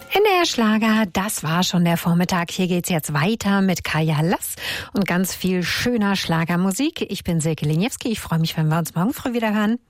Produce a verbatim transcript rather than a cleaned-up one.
In der Schlager, das war schon der Vormittag. Hier geht's jetzt weiter mit Kaja Lass und ganz viel schöner Schlagermusik. Ich bin Silke Leniewski. Ich freue mich, wenn wir uns morgen früh wieder hören.